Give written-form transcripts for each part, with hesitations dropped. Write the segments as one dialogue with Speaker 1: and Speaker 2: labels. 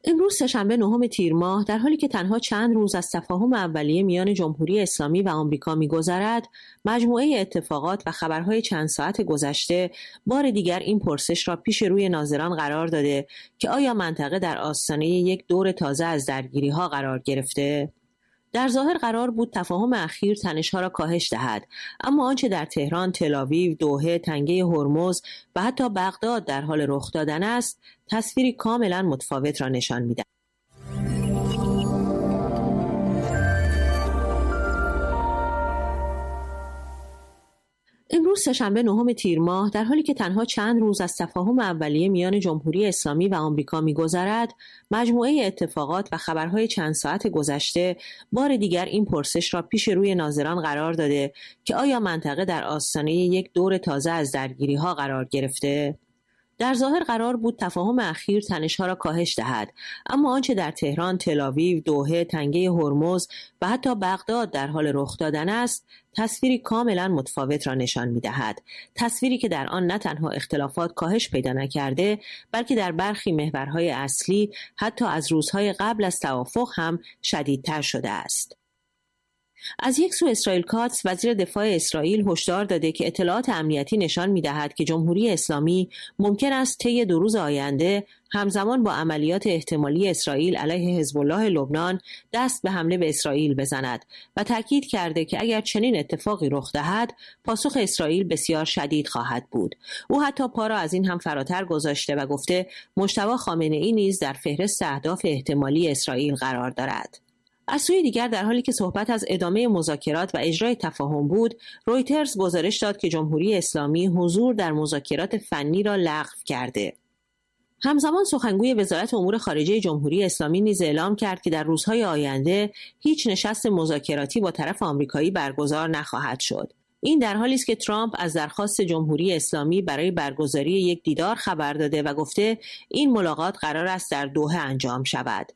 Speaker 1: امروز سه‌شنبه نهم تیر ماه در حالی که تنها چند روز از تفاهم اولیه میان جمهوری اسلامی و آمریکا می‌گذرد، مجموعه اتفاقات و خبرهای چند ساعت گذشته بار دیگر این پرسش را پیش روی ناظران قرار داده که آیا منطقه در آستانه یک دور تازه از درگیری‌ها قرار گرفته؟ در ظاهر قرار بود تفاهم اخیر تنش‌ها را کاهش دهد، اما آنچه در تهران، تل‌آویو، دوحه، تنگه هرمز و حتی بغداد در حال رخ دادن است، تصویری کاملا متفاوت را نشان می‌دهد. امروز سه‌شنبه نهم تیر ماه در حالی که تنها چند روز از تفاهم اولیه میان جمهوری اسلامی و آمریکا می‌گذرد، مجموعه اتفاقات و خبرهای چند ساعت گذشته بار دیگر این پرسش را پیش روی ناظران قرار داده که آیا منطقه در آستانه یک دور تازه از درگیری‌ها قرار گرفته؟ در ظاهر قرار بود تفاهم اخیر تنش‌ها را کاهش دهد، اما آنچه در تهران، تل‌آویو، دوحه، تنگه هرمز و حتی بغداد در حال رخ دادن است، تصویری کاملا متفاوت را نشان می‌دهد. تصویری که در آن نه تنها اختلافات کاهش پیدا نکرده، بلکه در برخی محورهای اصلی حتی از روزهای قبل از توافق هم شدیدتر شده است. از یک سو اسرائیل کاتس وزیر دفاع اسرائیل هشدار داده که اطلاعات امنیتی نشان می‌دهد که جمهوری اسلامی ممکن است طی 2 روز آینده همزمان با عملیات احتمالی اسرائیل علیه حزب الله لبنان دست به حمله به اسرائیل بزند و تاکید کرده که اگر چنین اتفاقی رخ دهد پاسخ اسرائیل بسیار شدید خواهد بود. او حتی پا را از این هم فراتر گذاشته و گفته مجتبی خامنه‌ای نیز در فهرست اهداف احتمالی اسرائیل قرار دارد. از سوی دیگر در حالی که صحبت از ادامه مذاکرات و اجرای تفاهم بود، رویترز گزارش داد که جمهوری اسلامی حضور در مذاکرات فنی را لغو کرده. همزمان سخنگوی وزارت امور خارجه جمهوری اسلامی نیز اعلام کرد که در روزهای آینده هیچ نشست مذاکراتی با طرف آمریکایی برگزار نخواهد شد. این در حالی است که ترامپ از درخواست جمهوری اسلامی برای برگزاری یک دیدار خبر داده و گفته این ملاقات قرار است در دوحه انجام شود.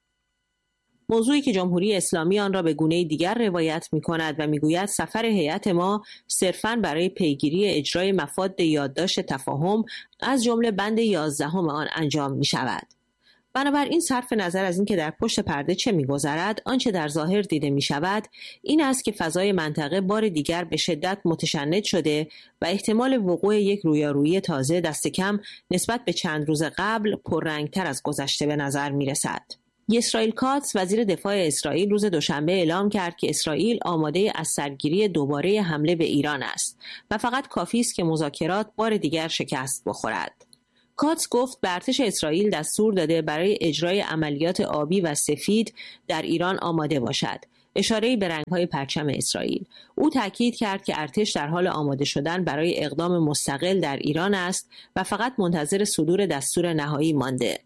Speaker 1: موضوعی که جمهوری اسلامی آن را به گونه دیگر روایت می‌کند و می‌گوید سفر هیئت ما صرفاً برای پیگیری اجرای مفاد یادداشت تفاهم از جمله بند 11 آن انجام می‌شود. بنابراین صرف نظر از اینکه در پشت پرده چه می‌گذرد، آنچه در ظاهر دیده می‌شود این است که فضای منطقه بار دیگر به شدت متشنج شده و احتمال وقوع یک رویارویی تازه دست کم نسبت به چند روز قبل پررنگ‌تر از گذشته به نظر می‌رسد. اسرائیل کاتس وزیر دفاع اسرائیل روز دوشنبه اعلام کرد که اسرائیل آماده از سرگیری دوباره حمله به ایران است و فقط کافی است که مذاکرات بار دیگر شکست بخورد. کاتس گفت به ارتش اسرائیل دستور داده برای اجرای عملیات آبی و سفید در ایران آماده باشد. اشاره‌ای به رنگ‌های پرچم اسرائیل. او تاکید کرد که ارتش در حال آماده شدن برای اقدام مستقل در ایران است و فقط منتظر صدور دستور نهایی مانده.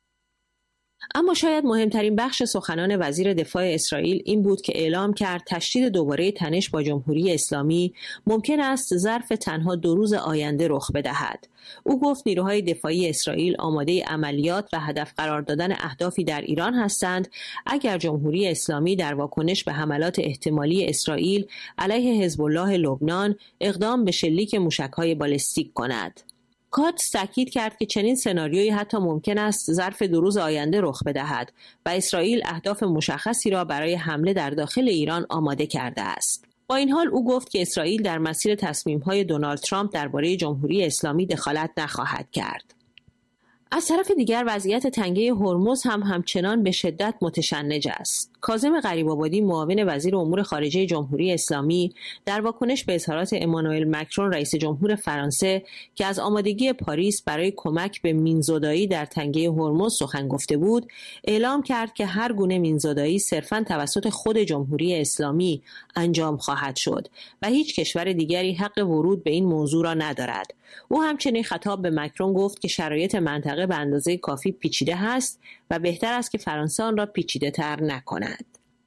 Speaker 1: اما شاید مهمترین بخش سخنان وزیر دفاع اسرائیل این بود که اعلام کرد تشدید دوباره تنش با جمهوری اسلامی ممکن است ظرف تنها 2 روز آینده رخ بدهد. او گفت نیروهای دفاعی اسرائیل آماده عملیات و هدف قرار دادن اهدافی در ایران هستند اگر جمهوری اسلامی در واکنش به حملات احتمالی اسرائیل علیه حزب الله لبنان اقدام به شلیک موشک‌های بالستیک کند. کاتس تاکید کرد که چنین سناریویی حتی ممکن است ظرف 2 روز آینده رخ بدهد و اسرائیل اهداف مشخصی را برای حمله در داخل ایران آماده کرده است. با این حال او گفت که اسرائیل در مسیر تصمیم‌های دونالد ترامپ درباره جمهوری اسلامی دخالت نخواهد کرد. از طرف دیگر وضعیت تنگه هرمز هم همچنان به شدت متشنج است. کاظم غریب‌آبادی معاون وزیر امور خارجه جمهوری اسلامی در واکنش به اظهارات امانوئل مکرون رئیس جمهور فرانسه که از آمادگی پاریس برای کمک به مینزدایی در تنگه هرمز سخن گفته بود، اعلام کرد که هر گونه مینزدایی صرفاً توسط خود جمهوری اسلامی انجام خواهد شد و هیچ کشور دیگری حق ورود به این موضوع را ندارد. او همچنین خطاب به مکرون گفت که شرایط منطقه به اندازه کافی پیچیده هست و بهتر است که فرانسه آن را پیچیده تر نکند.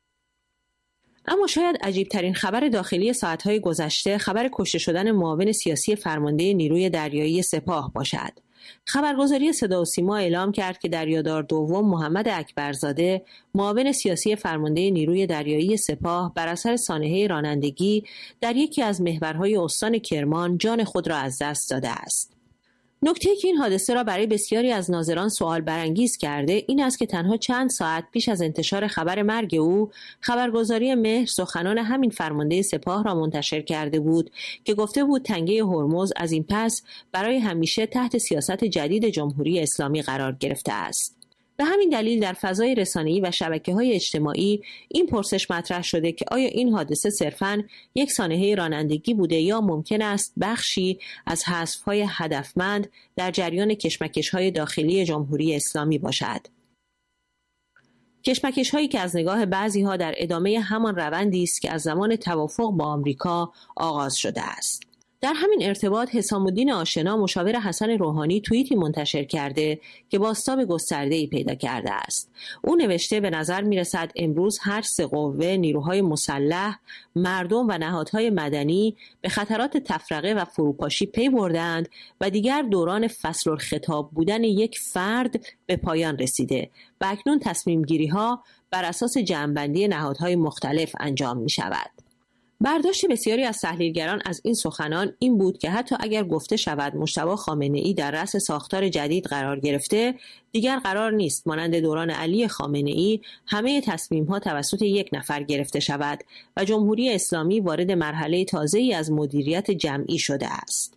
Speaker 1: اما شاید عجیبترین خبر داخلی ساعتهای گذشته خبر کشته شدن معاون سیاسی فرمانده نیروی دریایی سپاه باشد. خبرگزاری صدا و سیما اعلام کرد که دریادار دوم محمد اکبرزاده معاون سیاسی فرمانده نیروی دریایی سپاه بر اثر سانحه رانندگی در یکی از محورهای استان کرمان جان خود را از دست داده است. نکته که این حادثه را برای بسیاری از ناظران سوال برانگیز کرده این است که تنها چند ساعت پیش از انتشار خبر مرگ او، خبرگزاری مهر سخنان همین فرمانده سپاه را منتشر کرده بود که گفته بود تنگه هرمز از این پس برای همیشه تحت سیاست جدید جمهوری اسلامی قرار گرفته است. به همین دلیل در فضای رسانه‌ای و شبکه‌های اجتماعی این پرسش مطرح شده که آیا این حادثه صرفاً یک سانحه رانندگی بوده یا ممکن است بخشی از حذف‌های هدفمند در جریان کشمکش‌های داخلی جمهوری اسلامی باشد. کشمکش‌هایی که از نگاه بعضی‌ها در ادامه همان روندی است که از زمان توافق با آمریکا آغاز شده است. در همین ارتباط حسام الدین آشنا مشاور حسن روحانی توییتی منتشر کرده که بازتاب گسترده‌ای پیدا کرده است. او نوشته به نظر می‌رسد امروز هر سه قوه، نیروهای مسلح، مردم و نهادهای مدنی به خطرات تفرقه و فروپاشی پی بردند و دیگر دوران فصل الخطاب بودن یک فرد به پایان رسیده و اکنون تصمیم گیری‌ها بر اساس جمع‌بندی نهادهای مختلف انجام می‌شود. برداشت بسیاری از تحلیلگران از این سخنان این بود که حتی اگر گفته شود مجتبی خامنه‌ای در رأس ساختار جدید قرار گرفته، دیگر قرار نیست مانند دوران علی خامنه‌ای همه تصمیم‌ها توسط یک نفر گرفته شود و جمهوری اسلامی وارد مرحله تازه‌ای از مدیریت جمعی شده است.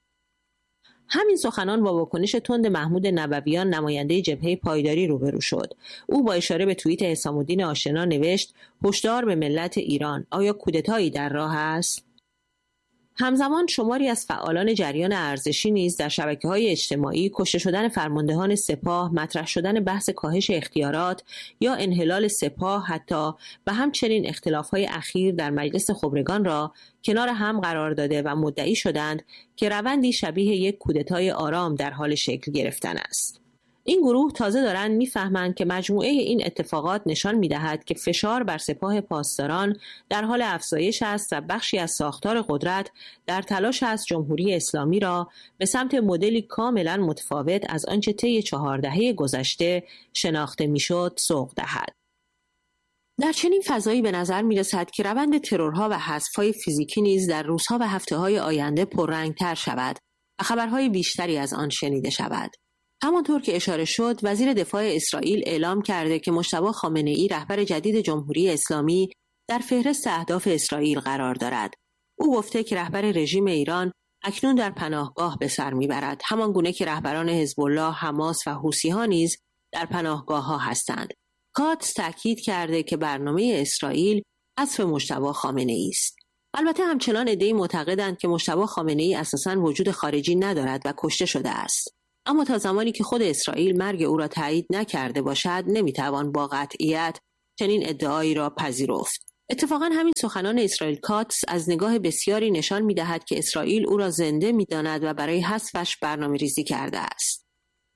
Speaker 1: همین سخنان با واکنش تند محمود نبویان نماینده جبهه پایداری روبرو شد. او با اشاره به توییت حسام الدین آشنا نوشت: هشدار به ملت ایران، آیا کودتایی در راه است؟ همزمان شماری از فعالان جریان ارزشی نیز در شبکه‌های اجتماعی کشته شدن فرماندهان سپاه، مطرح شدن بحث کاهش اختیارات یا انحلال سپاه حتی و همچنین اختلاف‌های اخیر در مجلس خبرگان را کنار هم قرار داده و مدعی شدند که روندی شبیه یک کودتای آرام در حال شکل گرفتن است. این گروه تازه دارند می‌فهمند که مجموعه این اتفاقات نشان می‌دهد که فشار بر سپاه پاسداران در حال افزایش است و بخشی از ساختار قدرت در تلاش است جمهوری اسلامی را به سمت مدلی کاملا متفاوت از آنچه طی 4 دهه گذشته شناخته می‌شد سوق دهد. در چنین فضایی به نظر می‌رسد که روند ترورها و حذف‌های فیزیکی نیز در روزها و هفته‌های آینده پررنگ‌تر شود و خبرهای بیشتری از آن شنیده شود. همانطور که اشاره شد، وزیر دفاع اسرائیل اعلام کرده که مجتبی خامنه‌ای رهبر جدید جمهوری اسلامی در فهرست اهداف اسرائیل قرار دارد. او گفته که رهبر رژیم ایران اکنون در پناهگاه به سر میبرد، همان گونه که رهبران حزب الله، حماس و حوثی‌ها نیز در پناهگاه‌ها هستند. کاتس تاکید کرده که برنامه اسرائیل حذف مجتبی خامنه‌ای است. البته همچنان عده‌ای معتقدند که مجتبی خامنه‌ای اساساً وجود خارجی ندارد و کشته شده است. اما تا زمانی که خود اسرائیل مرگ او را تایید نکرده باشد، نمیتوان با قطعیت چنین ادعایی را پذیرفت. اتفاقاً همین سخنان اسرائیل کاتس از نگاه بسیاری نشان می‌دهد که اسرائیل او را زنده می‌داند و برای حذفش برنامه‌ریزی کرده است.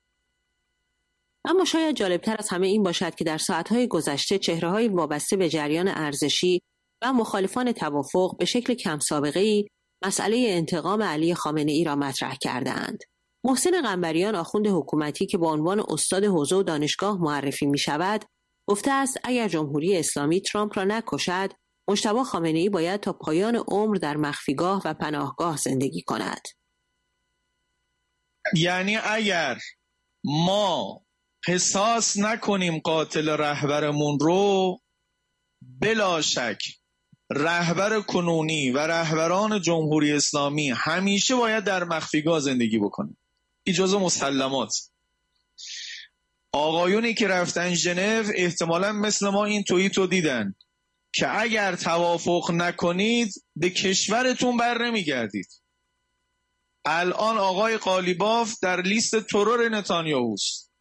Speaker 1: اما شاید جالبتر از همه این باشد که در ساعت‌های گذشته چهره‌های وابسته به جریان ارزشی و مخالفان توافق به شکل کم سابقه‌ای مسئله انتقام علی خامنه‌ای را مطرح کرده‌اند. محسن قنبریان، آخوند حکومتی که با عنوان استاد حوزه و دانشگاه معرفی می شود، گفته است اگر جمهوری اسلامی ترامپ را نکشد، مجتبی خامنه‌ای باید تا پایان عمر در مخفیگاه و پناهگاه زندگی کند.
Speaker 2: یعنی اگر ما قصاص نکنیم قاتل رهبرمون رو، بلا شک رهبر کنونی و رهبران جمهوری اسلامی همیشه باید در مخفیگاه زندگی بکنه. اجازه مسلمات. آقایونی که رفتن ژنو احتمالاً مثل ما این توییت رو دیدن که اگر توافق نکنید به کشورتون بر نمیگردید. الان آقای قالیباف در لیست ترور نتانیاهوست.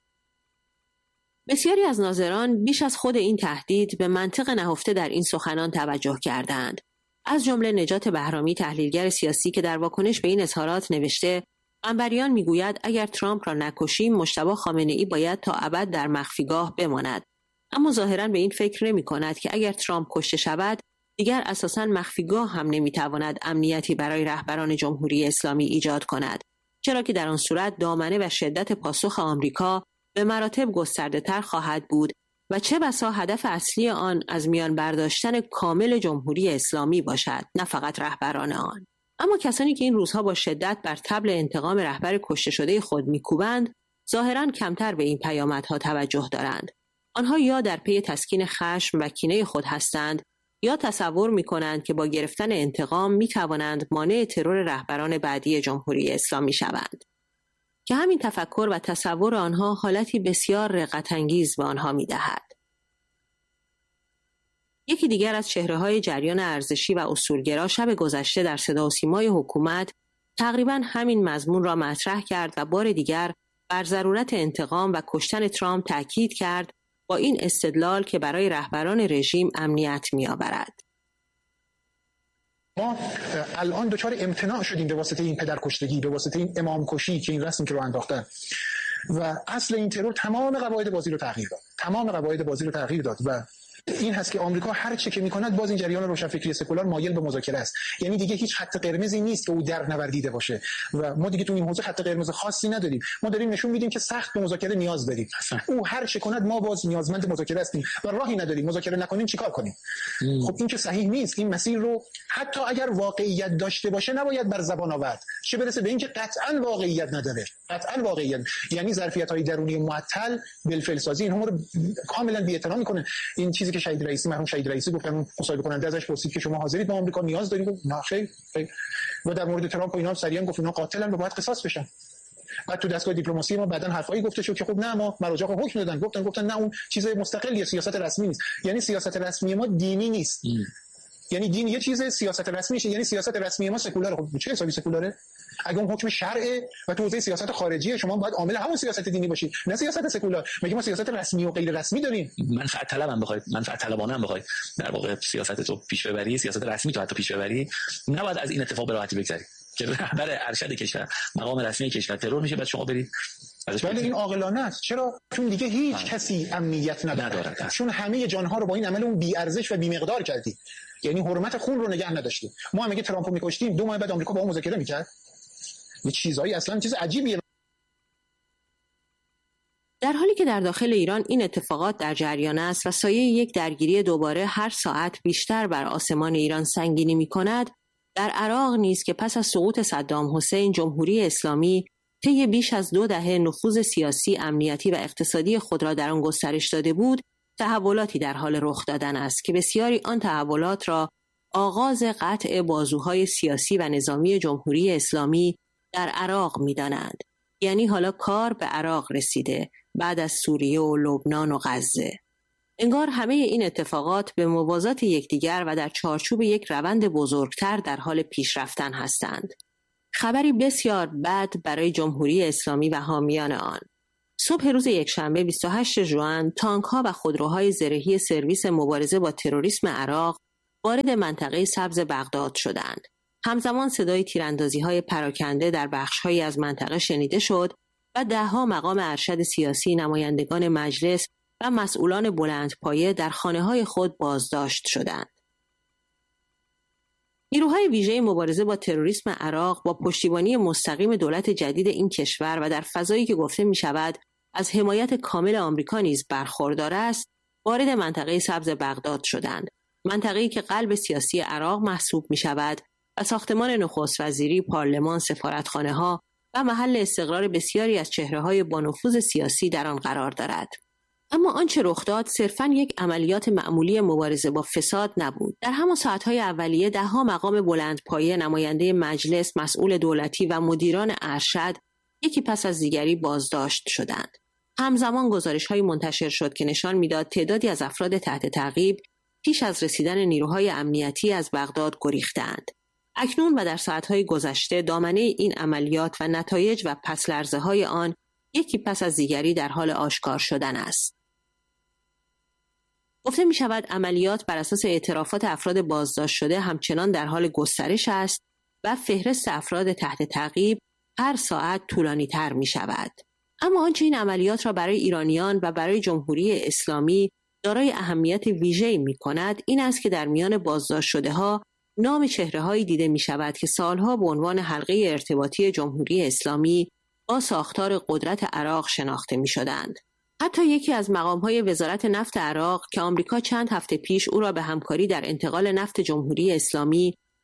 Speaker 1: بسیاری از ناظران بیش از خود این تهدید به منطق نهفته در این سخنان توجه کردند. از جمله نجات بهرامی، تحلیلگر سیاسی که در واکنش به این اظهارات نوشته: قنبریان میگوید اگر ترامپ را نکشیم، مجتبی خامنه‌ای باید تا ابد در مخفیگاه بماند. اما ظاهراً به این فکر نمی‌کند که اگر ترامپ کشته شود، دیگر اساساً مخفیگاه هم نمی‌تواند امنیتی برای رهبران جمهوری اسلامی ایجاد کند، چرا که در آن صورت دامنه و شدت پاسخ آمریکا به مراتب گسترده‌تر خواهد بود و چه بسا هدف اصلی آن از میان برداشتن کامل جمهوری اسلامی باشد، نه فقط رهبران آن. اما کسانی که این روزها با شدت بر طبل انتقام رهبر کشته شده خود میکوبند، ظاهراً کمتر به این پیامدها توجه دارند. آنها یا در پی تسکین خشم و کینه خود هستند، یا تصور می‌کنند که با گرفتن انتقام می‌توانند مانع ترور رهبران بعدی جمهوری اسلامی شوند. که همین تفکر و تصور آنها حالتی بسیار رقت‌انگیز به آنها می‌دهد. یکی دیگر از چهره‌های جریان ارزشی و اصولگرا شب گذشته در صدا و سیمای حکومت تقریباً همین مضمون را مطرح کرد و بار دیگر بر ضرورت انتقام و کشتن ترامپ تاکید کرد، با این استدلال که برای رهبران رژیم امنیت می‌آورد.
Speaker 3: ما الان دچار امتناع شدیم به واسطه این پدرکشتگی، به واسطه این امامکشی که این رسمی که رو انداختن و اصل این ترور تمام قواعد بازی رو تغییر داد و این هست که آمریکا هر چه که میکند باز این جریان روشنفکری سکولار مایل به مذاکره است. یعنی دیگه هیچ خط قرمزی نیست که او در نوردیده باشه و ما دیگه تو این حوزه خط قرمز خاصی نداریم. ما داریم نشون میدیم که سخت به مذاکره نیاز داریم. او هر چه کند ما باز نیازمند مذاکره هستیم و راهی نداریم. مذاکره نکنیم چیکار کنیم؟ خب این که صحیح نیست. این مسیر رو حتی اگر واقعیت داشته باشه نباید بر زبان آورد، چه برسه به اینکه قطعاً واقعیت نداره. قطعاً واقعیت، یعنی ظرفیت‌های درونی معطل بالفعل سازی اینها رو کاملا بی‌احترامی می‌کنه. این چیزی که شهید رئیسی، مرحوم شهید رئیسی گفتن، مصاحبه کننده ازش پرسید که شما حاضرید با آمریکا نیاز دارید؟ نه خیر. و در مورد ترامپ و اینا سریعا گفت اینا قاتلن و باید قصاص بشن. بعد تو دستگاه دیپلماسی ما بعدن حرفایی گفته شد که خب نه، ما مراجع حکم دادن، گفتن نه اون چیز مستقلیه، سیاست رسمی نیست. یعنی سیاست رسمی ما دینی نیست. یعنی دین یه چیز، سیاست رسمی شه. یعنی سیاست رسمی ما سکولاره. خب چه حسابی سکولاره؟ اگه اون حکم شرعه و تو حوزه سیاست خارجیه، شما باید عامل همون سیاست دینی باشید، نه سیاست سکولار. میگه ما سیاست رسمی و غیر رسمی داریم.
Speaker 4: منفعت طلبانه هم بخواید در واقع سیاست تو پیش ببری، سیاست رسمی تو حتی پیش ببری، نباید از این اتفاق به راحتی بگذری که رهبر ارشد کشور، مقام رسمی کشور ترور میشه، بعد شما برید ازش.
Speaker 3: ولی این عاقلانه است. چرا؟ چون دیگه هیچ کسی امنیت نداره. چون همه جانها رو با این عمل اون بی ارزش و بی مقدار کردی. یعنی حرمت خون رو نگه نداشتی. ما هم اگه ترامپو می‌کشتیم 2 ماه بعد آمریکا با اون مذاکره می‌کرد. یه چیزایی اصلا چیز عجیبیه.
Speaker 1: در حالی که در داخل ایران این اتفاقات در جریان است و سایه یک درگیری دوباره هر ساعت بیشتر بر آسمان ایران سنگینی می‌کند، در عراق نیز که پس از سقوط صدام حسین جمهوری اسلامی طی بیش از 2 دهه نفوذ سیاسی، امنیتی و اقتصادی خود را در آن گسترش داده بود، تحولاتی در حال رخ دادن است که بسیاری آن تحولات را آغاز قطع بازوهای سیاسی و نظامی جمهوری اسلامی در عراق می‌دانند. یعنی حالا کار به عراق رسیده بعد از سوریه و لبنان و غزه. انگار همه این اتفاقات به موازات یکدیگر و در چارچوب یک روند بزرگتر در حال پیشرفتن هستند. خبری بسیار بد برای جمهوری اسلامی و حامیان آن. صبح روز یکشنبه 28 ژوئن تانک‌ها و خودروهای زرهی سرویس مبارزه با تروریسم عراق وارد منطقه سبز بغداد شدند. همزمان صدای تیراندازی‌های پراکنده در بخش‌هایی از منطقه شنیده شد و ده‌ها مقام ارشد سیاسی، نمایندگان مجلس و مسئولان بلندپایه در خانه‌های خود بازداشت شدند. نیروهای ویژه مبارزه با تروریسم عراق با پشتیبانی مستقیم دولت جدید این کشور و در فضایی که گفته می‌شود از حمایت کامل آمریکا نیز برخوردار است، وارد منطقه سبز بغداد شدند. منطقه‌ای که قلب سیاسی عراق محسوب می‌شود و ساختمان نخست وزیری، پارلمان، سفارتخانه‌ها و محل استقرار بسیاری از چهره‌های با نفوذ سیاسی در آن قرار دارد. اما آنچه رخ داد صرفاً یک عملیات معمولی مبارزه با فساد نبود. در همان ساعت‌های اولیه ده‌ها مقام بلندپایه، نماینده مجلس، مسئول دولتی و مدیران ارشد یکی پس از دیگری بازداشت شدند. همزمان گزارش‌های منتشر شد که نشان می‌داد تعدادی از افراد تحت تعقیب پیش از رسیدن نیروهای امنیتی از بغداد گریختند. اکنون و در ساعت‌های گذشته دامنه این عملیات و نتایج و پس‌لرزه‌های آن یکی پس از دیگری در حال آشکار شدن است. گفته می شود عملیات بر اساس اعترافات افراد بازداشت شده همچنان در حال گسترش است و فهرست افراد تحت تعقیب هر ساعت طولانی تر می شود. اما آنچه این عملیات را برای ایرانیان و برای جمهوری اسلامی دارای اهمیت ویژه‌ای می کند این است که در میان بازداشت شده ها نام چهره‌هایی دیده می شود که سالها به عنوان حلقه ارتباطی جمهوری اسلامی با ساختار قدرت عراق شناخته می شدند. حتی یکی از مقام‌های وزارت نفت عراق که آمریکا چند هفته پیش او را به همکاری در انتقال نفت جمهوری اسلامی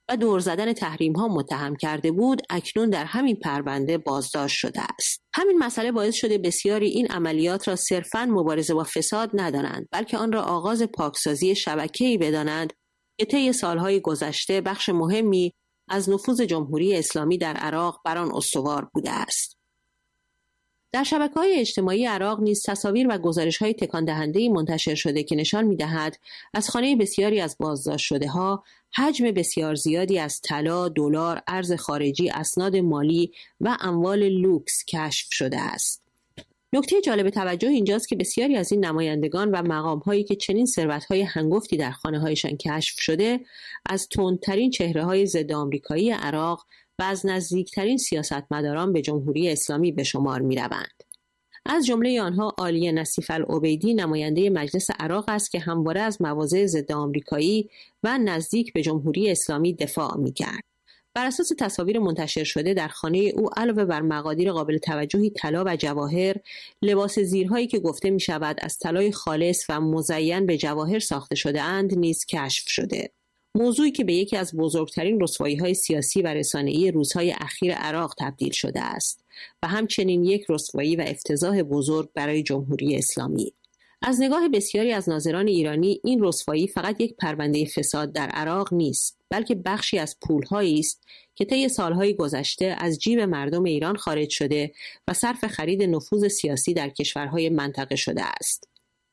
Speaker 1: و دور زدن تحریم‌ها متهم کرده بود، اکنون در همین پرونده بازداشت شده است. همین مسئله باعث شده بسیاری این عملیات را صرفاً مبارزه با فساد ندانند، بلکه آن را آغاز پاکسازی شبکه‌ای بدانند که طی سالهای گذشته بخش مهمی از نفوذ جمهوری اسلامی در عراق بر آن استوار بوده است. در شبکه‌های اجتماعی عراق نیز تصاویر و گزارش‌های تکان‌دهنده‌ای منتشر شده که نشان می‌دهد از خانه بسیاری از بازداشت شده‌ها حجم بسیار زیادی از طلا، دلار، ارز خارجی، اسناد مالی و اموال لوکس کشف شده است. نکته جالب توجه اینجاست که بسیاری از این نمایندگان و مقام‌هایی که چنین ثروت‌های هنگفتی در خانه‌هایشان کشف شده، از تندترین چهره‌های ضد آمریکایی عراق و از نزدیکترین سیاستمداران به جمهوری اسلامی به شمار می‌روند. از جمله آنها عالیه نصیف العبیدی نماینده مجلس عراق است که همواره از مواضع ضد آمریکایی و نزدیک به جمهوری اسلامی دفاع می‌کرد. بر اساس تصاویر منتشر شده در خانه او علاوه بر مقادیر قابل توجهی طلا و جواهر، لباس زیرهایی که گفته می‌شود از طلای خالص و مزین به جواهر ساخته شده اند نیز کشف شده. موضوعی که به یکی از بزرگترین رسوایی‌های سیاسی و رسانه‌ای روزهای اخیر عراق تبدیل شده است و همچنین یک رسوایی و افتضاح بزرگ برای جمهوری اسلامی. از نگاه بسیاری از ناظران ایرانی این رسوایی فقط یک پرونده فساد در عراق نیست، بلکه بخشی از پول‌هایی است که طی سالهای گذشته از جیب مردم ایران خارج شده و صرف خرید نفوذ سیاسی در کشورهای منطقه شده است.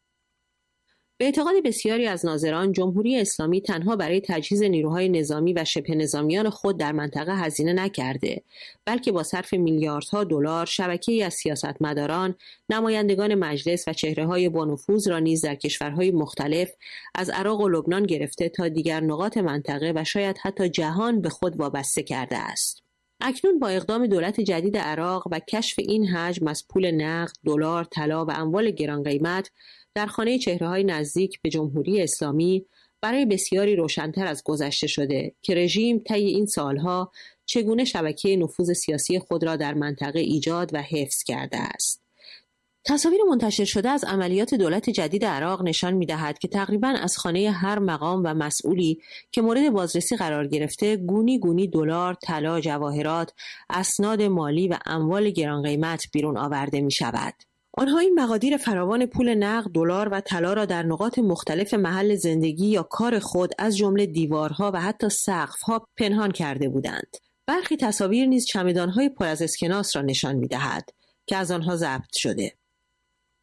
Speaker 1: به اعتقاد بسیاری از ناظران، جمهوری اسلامی تنها برای تجهیز نیروهای نظامی و شبه نظامیان خود در منطقه هزینه نکرده، بلکه با صرف میلیاردها دلار شبکه‌ای از سیاستمداران، نمایندگان مجلس و چهره‌های با نفوذ را نیز در کشورهای مختلف از عراق و لبنان گرفته تا دیگر نقاط منطقه و شاید حتی جهان به خود وابسته کرده است. اکنون با اقدام دولت جدید عراق و کشف این حجم از پول نقد، دلار، طلا و اموال گران قیمت در خانه چهره‌های نزدیک به جمهوری اسلامی، برای بسیاری روشن‌تر از گذشته شده که رژیم طی این سالها چگونه شبکه نفوذ سیاسی خود را در منطقه ایجاد و حفظ کرده است. تصاویر منتشر شده از عملیات دولت جدید عراق نشان می‌دهد که تقریباً از خانه هر مقام و مسئولی که مورد بازرسی قرار گرفته، گونی گونی دلار، طلا، جواهرات، اسناد مالی و اموال گران قیمت بیرون آورده می‌شود. آنها این مقادیر فراوان پول نقد، دلار و طلا را در نقاط مختلف محل زندگی یا کار خود از جمله دیوارها و حتی سقف‌ها پنهان کرده بودند. برخی تصاویر نیز چمدان‌های پر از اسکناس را نشان می‌دهد که از آنها ضبط شده.